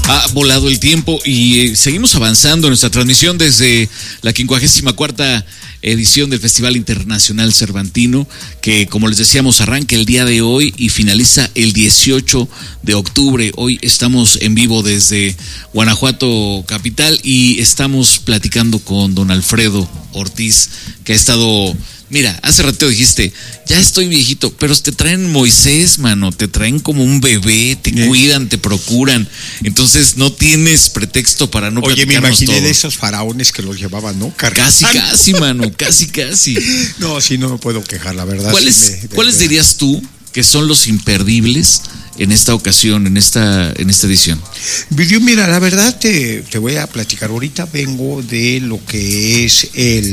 Ha volado el tiempo y seguimos avanzando en nuestra transmisión desde la 54ª edición del Festival Internacional Cervantino, que, como les decíamos, arranca el día de hoy y finaliza el 18 de octubre. Hoy estamos en vivo desde Guanajuato capital y estamos platicando con don Alfredo Ortiz, que ha estado... Mira, hace rato dijiste, ya estoy viejito, pero te traen Moisés, mano, te traen como un bebé, te cuidan, te procuran, entonces no tienes pretexto para no platicarnos todo. Oye, me imaginé de esos faraones que los llevaban, ¿no? Casi, mano, casi. No, sí, no me puedo quejar, la verdad. ¿Cuáles dirías tú que son los imperdibles en esta ocasión, en esta edición? Yo, mira, la verdad te voy a platicar. Ahorita vengo de lo que es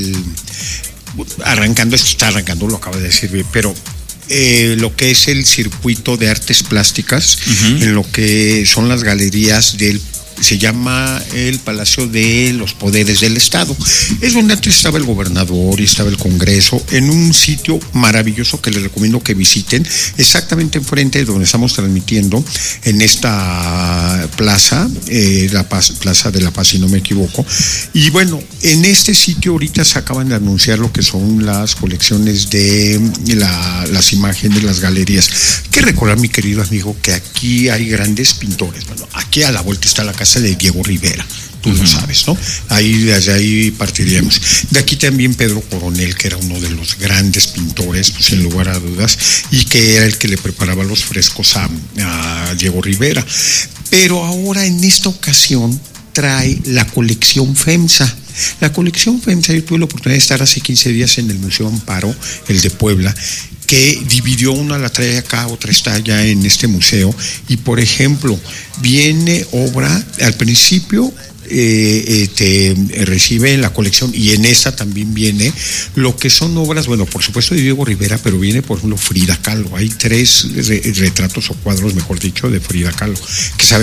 está arrancando, lo acabo de decir, pero lo que es el circuito de artes plásticas, en lo que son las galerías se llama el Palacio de los Poderes del Estado. Es donde antes estaba el gobernador y estaba el Congreso, en un sitio maravilloso que les recomiendo que visiten, exactamente enfrente de donde estamos transmitiendo, en esta plaza, Plaza de la Paz, si no me equivoco. Y bueno, en este sitio ahorita se acaban de anunciar lo que son las colecciones de las imágenes de las galerías. Hay que recordar, mi querido amigo, que aquí hay grandes pintores. Bueno, aquí a la vuelta está la casa de Diego Rivera, tú lo sabes, ¿no? Desde ahí partiríamos. De aquí también Pedro Coronel, que era uno de los grandes pintores, pues sin lugar a dudas, y que era el que le preparaba los frescos a Diego Rivera. Pero ahora, en esta ocasión, trae la colección FEMSA. La colección FEMSA, yo tuve la oportunidad de estar hace 15 días en el Museo Amparo, el de Puebla, que dividió, una la trae acá, otra está allá en este museo, y por ejemplo, viene obra, al principio te recibe en la colección, y en esta también viene lo que son obras, bueno, por supuesto de Diego Rivera, pero viene por ejemplo Frida Kahlo. Hay 3 retratos o cuadros, mejor dicho, de Frida Kahlo, que